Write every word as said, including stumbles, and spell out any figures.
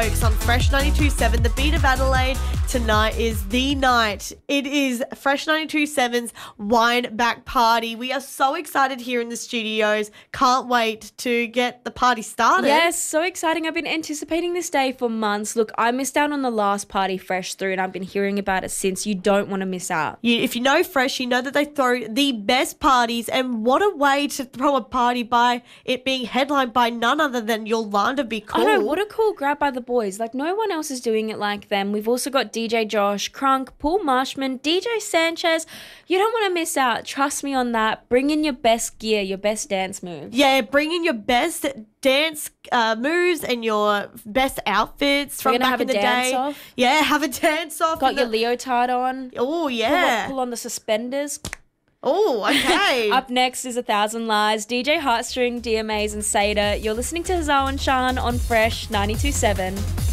Oaks on Fresh ninety-two point seven, the beat of Adelaide. Tonight is the night. It is Fresh ninety-two point seven's Wine Back Party. We are so excited here in the studios. Can't wait to get the party started. Yes, so exciting. I've been anticipating this day for months. Look, I missed out on the last party Fresh threw, and I've been hearing about it since. You don't want to miss out. You, if you know Fresh, you know that they throw the best parties, and what a way to throw a party by it being headlined by none other than Yolanda Be Cool. I know, what a cool grab by the boys. Like, no one else is doing it like them. We've also got D J Josh, Crunk, Paul Marshman, D J Sanchez. You don't want to miss out. Trust me on that. Bring in your best gear, your best dance moves. Yeah, bring in your best dance uh, moves and your best outfits from back in the day. We're going to have a dance off. Yeah, have a dance off. Got your the... leotard on. Oh, yeah. Pull, pull on the suspenders. Oh, okay. Up next is A Thousand Lies, D J Heartstring, D M As and Seda. You're listening to Hazal and Shan on Fresh ninety-two point seven.